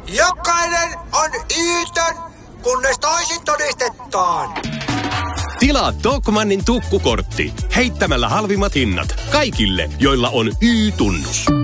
Jokainen on Y-tön, kunnes toisin todistetaan. Tilaa Tokmannin tukkukortti heittämällä halvimmat hinnat kaikille, joilla on Y-tunnus.